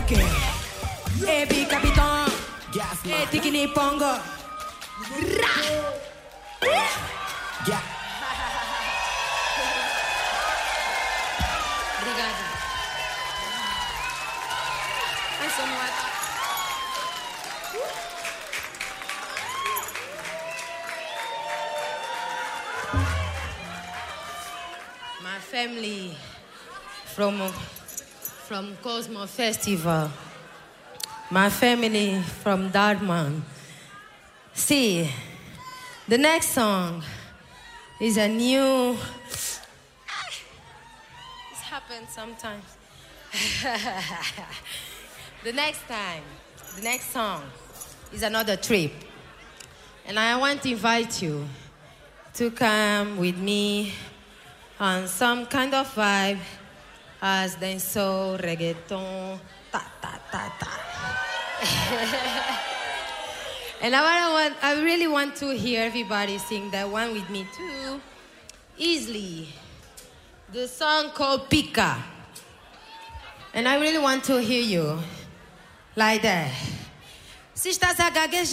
Ebi Capitão, Tikini Pongo. Obrigada. Ai, só não é. My family from Cosmo Festival. My family from Dartmouth. See, the next song is a new... This happens sometimes. The next song is another trip. And I want to invite you to come with me on some kind of vibe as dancehall, reggaeton, ta-ta-ta-ta. And I really want to hear everybody sing that one with me too. Easily. The song called Pika. And I really want to hear you like that. Se estás a gaguejar